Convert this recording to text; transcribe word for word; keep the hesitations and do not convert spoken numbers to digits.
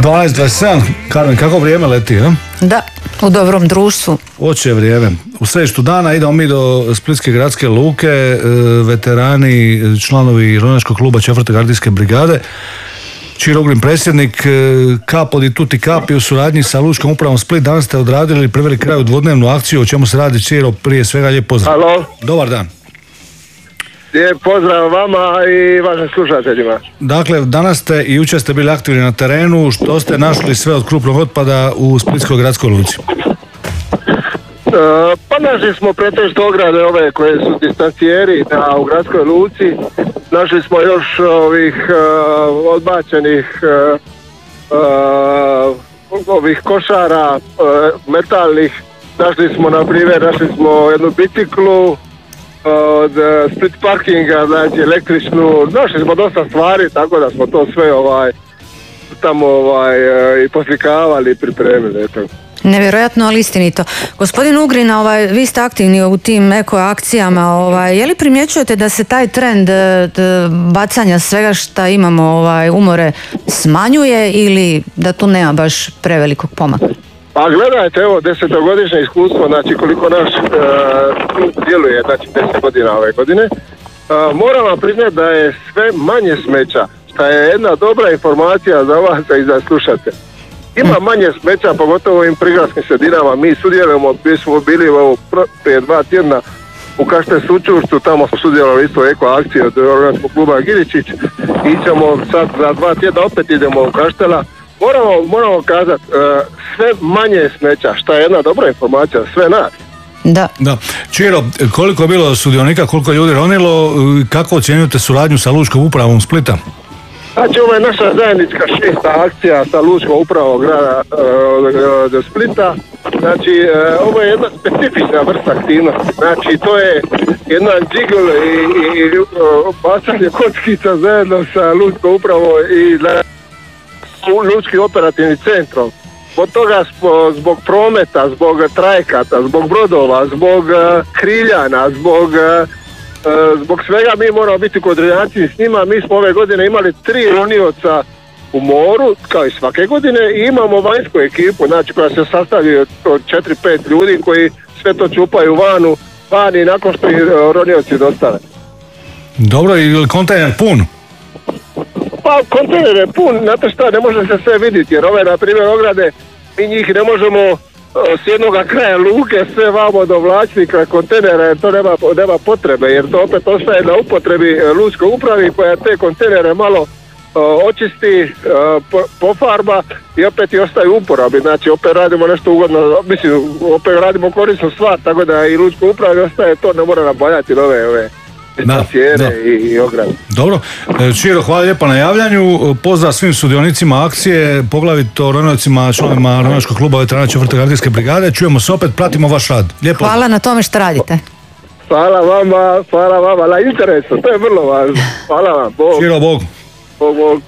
dvanaest dvadeset sedam, Karmen, kako vrijeme leti, a? Da, u dobrom društvu. Oće vrijeme. U središtu dana idemo mi do Splitske gradske luke, veterani, članovi Ronačkog kluba četvrte gardijske brigade. Čiro Ugrin, predsjednik, Capo di tutti capi u suradnji sa Lučkom upravom Split. Danas ste odradili i priveli kraju dvodnevnu akciju. O čemu se radi, Čiro? Prije svega lijep pozdrav. Halo. Dobar dan. Lijep pozdrav vama i vašim slušateljima. Dakle, danas ste i jučer ste bili aktivni na terenu. Što ste našli sve od krupnog otpada u Splitskoj gradskoj luci? Uh, pa našli smo pretežno ograde ove koje su distancijeri na, u gradskoj luci. Našli smo još ovih uh, odbačenih uh, uh, ovih košara uh, metalnih. Našli smo, na primjer, našli smo jednu biciklu od uh, Split parkinga, znači električnu. Našli smo dosta stvari, tako da smo to sve ovaj tamo ovaj uh, i poslikavali i pripremili. Eto. Nevjerojatno, ali istinito. Gospodin Ugrin, ovaj, vi ste aktivni u tim eko akcijama. Ovaj, je li primjećujete da se taj trend d, bacanja svega što imamo ovaj, umore smanjuje ili da tu nema baš prevelikog pomaka? Pa gledajte, evo, desetogodišnje iskustvo, znači koliko naš klub uh, djeluje, znači deset godina ove godine, uh, moram vam priznati da je sve manje smeća, što je jedna dobra informacija za vas i za slušate. Ima manje smeća, pogotovo u ovim prigradskim sredinama. Mi sudjelujemo, mi smo bili ovo, prije dva tjedna u Kaštel Sučurštu, tamo smo sudjelovali isto eko akcije od Ronačkog kluba Giričić. I ćemo sad za dva tjedna opet idemo u Kaštela. Moramo, moramo kazati, uh, sve manje smeća, što je jedna dobra informacija, sve nas. Da. Da. Čiro, koliko je bilo sudionika, koliko je ljudi ronilo, kako ocjenjujete suradnju sa Lučkom upravom Splita? Znači, ovo je naša zajednička šesta akcija sa Lučkom upravom grada uh, do Splita. Znači, uh, ovo je jedna specifična vrsta aktivnosti. Znači, to je jedan džigl i, i, i uh, bacanje kockica zajedno sa Lučkom upravom i Lučkim operativnim centrom. Zbog toga, zbog prometa, zbog trajekata, zbog brodova, zbog uh, kriljana, zbog... Uh, Zbog svega mi moramo biti u koordinaciji s njima. Mi smo ove godine imali tri ronioca u moru, kao i svake godine, i imamo vanjsku ekipu, znači koja se sastavi od četiri pet ljudi koji sve to čupaju vanu, vani nakon što i ronioci dostave. Dobro, i kontejner pun? Pa kontejner je pun, znate šta, ne može se sve vidjeti, jer ove, na primjer, ograde, mi njih ne možemo s jednog kraja luke sve vamo dovlačiti kraj kontejnera, jer to nema, nema potrebe, jer to opet ostaje na upotrebi Lučkoj upravi koja te kontejnere malo uh, očisti, uh, po, pofarba i opet i ostaju u uporabi. Znači opet radimo nešto ugodno, mislim, opet radimo korisnu stvar, tako da i Lučkoj upravi ostaje to, ne mora nabaljati nove ove cijene i, i ograde. Dobro, Čiro, hvala lijepa na javljanju, pozdrav svim sudionicima akcije, poglavito ronjocima, članovima Ronačkog kluba veterana četvrte gardijske brigade. Čujemo se opet, pratimo vaš rad. Lijepo. Hvala na tome što radite. Hvala vama, hvala vama na interesu, to je vrlo važno. Hvala vam, Bog. Čiro, Bog. Bog, Bog.